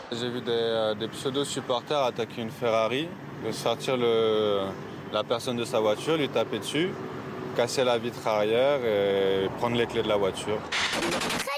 J'ai vu des pseudo-supporters attaquer une Ferrari, de sortir la personne de sa voiture, lui taper dessus, casser la vitre arrière et prendre les clés de la voiture.